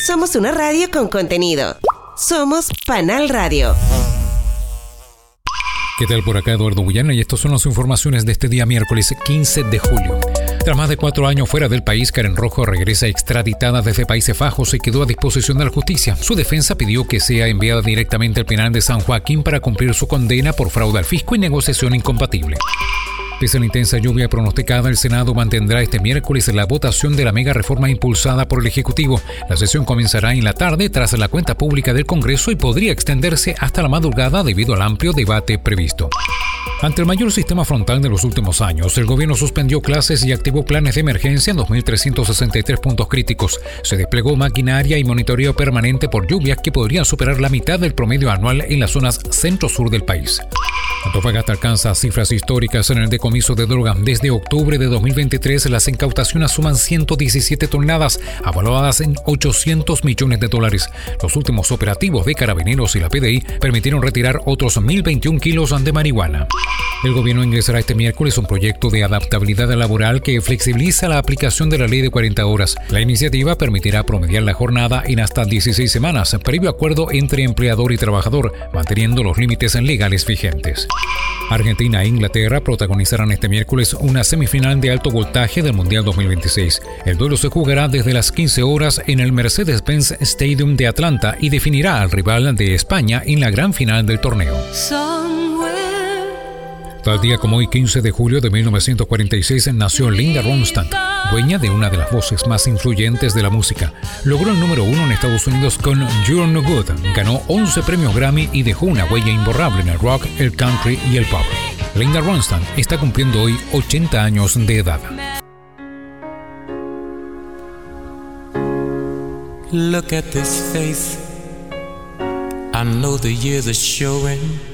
Somos una radio con contenido. Somos Panal Radio. ¿Qué tal? Por acá Eduardo Bullana y estas son las informaciones de este día miércoles 15 de julio. Tras más de 4 años fuera del país, Karen Rojo regresa extraditada desde Países Bajos y quedó a disposición de la justicia. Su defensa pidió que sea enviada directamente al penal de San Joaquín para cumplir su condena por fraude al fisco y negociación incompatible. Pese a la intensa lluvia pronosticada, el Senado mantendrá este miércoles la votación de la mega reforma impulsada por el Ejecutivo. La sesión comenzará en la tarde tras la cuenta pública del Congreso y podría extenderse hasta la madrugada debido al amplio debate previsto. Ante el mayor sistema frontal de los últimos años, el gobierno suspendió clases y activó planes de emergencia en 2.363 puntos críticos. Se desplegó maquinaria y monitoreo permanente por lluvias que podrían superar la mitad del promedio anual en las zonas centro-sur del país. Antofagasta alcanza cifras históricas en el decomiso de droga. Desde octubre de 2023, las incautaciones suman 117 toneladas, avaluadas en $800 millones. Los últimos operativos de Carabineros y la PDI permitieron retirar otros 1.021 kilos de marihuana. El gobierno ingresará este miércoles un proyecto de adaptabilidad laboral que flexibiliza la aplicación de la ley de 40 horas. La iniciativa permitirá promediar la jornada en hasta 16 semanas, previo acuerdo entre empleador y trabajador, manteniendo los límites legales vigentes. Argentina e Inglaterra protagonizarán este miércoles una semifinal de alto voltaje del Mundial 2026. El duelo se jugará desde las 15 horas en el Mercedes-Benz Stadium de Atlanta y definirá al rival de España en la gran final del torneo. Tal día como hoy, 15 de julio de 1946, nació Linda Ronstadt, dueña de una de las voces más influyentes de la música. Logró el número 1 en Estados Unidos con You're No Good, ganó 11 premios Grammy y dejó una huella imborrable en el rock, el country y el pop. Linda Ronstadt está cumpliendo hoy 80 años de edad. Look at this face, I know the years are showing.